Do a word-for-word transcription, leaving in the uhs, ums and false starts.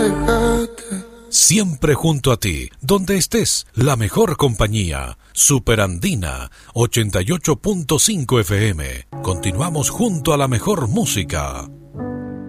Siempre junto a ti, donde estés, la mejor compañía. Superandina ochenta y ocho punto cinco F M. Continuamos junto a la mejor música.